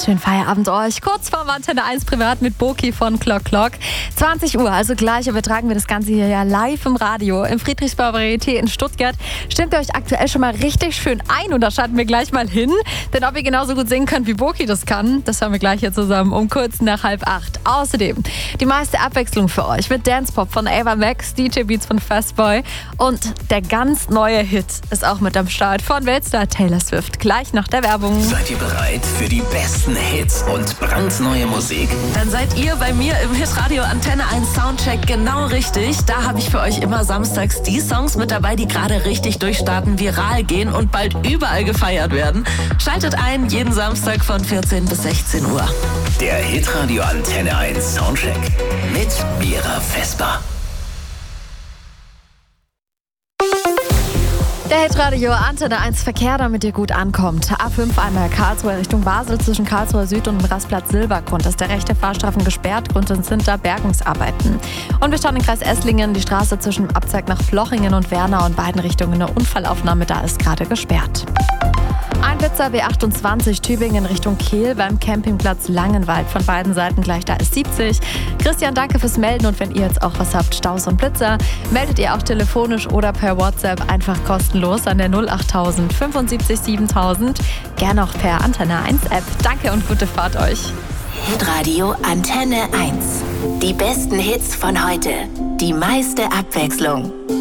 Schönen Feierabend euch. Kurz vor Antenne 1 privat mit Boki von Clock Clock. 20 Uhr, also gleich übertragen wir das Ganze hier ja live im Radio im Friedrichsbauer Varieté in Stuttgart. Stimmt ihr euch aktuell schon mal richtig schön ein und da schalten wir gleich mal hin. Denn ob ihr genauso gut singen könnt wie Boki das kann, das hören wir gleich hier zusammen um kurz nach 7:30. Außerdem die meiste Abwechslung für euch mit Dance Pop von Ava Max, DJ Beats von Fastboy und der ganz neue Hit ist auch mit am Start von Weltstar Taylor Swift. Gleich nach der Werbung. Seid ihr bereit für die besten Hits und brandneue Musik? Dann seid ihr bei mir im Hitradio Antenne 1 Soundcheck genau richtig. Da habe ich für euch immer samstags die Songs mit dabei, die gerade richtig durchstarten, viral gehen und bald überall gefeiert werden. Schaltet ein, jeden Samstag von 14 bis 16 Uhr. Der Hitradio Antenne 1 Soundcheck mit Mira Vesper. Der Hitradio Antenne 1 Verkehr, damit ihr gut ankommt. A5 einmal Karlsruhe Richtung Basel zwischen Karlsruher Süd und dem Rastplatz Silbergrund ist der rechte Fahrstreifen gesperrt, Grund sind da Bergungsarbeiten. Und wir schauen in den Kreis Esslingen, die Straße zwischen Abzweig nach Flochingen und Wernau in beiden Richtungen eine Unfallaufnahme, da ist gerade gesperrt. Einwitzer B28 Tübingen Richtung Kehl beim Campingplatz Langenwald. Von beiden Seiten gleich, da ist 70. Christian, danke fürs Melden und wenn ihr jetzt auch was habt, Staus und Blitzer, meldet ihr auch telefonisch oder per WhatsApp einfach kostenlos an der 08000 75 7000. Gerne auch per Antenne 1 App. Danke und gute Fahrt euch. Hitradio Antenne 1. Die besten Hits von heute. Die meiste Abwechslung.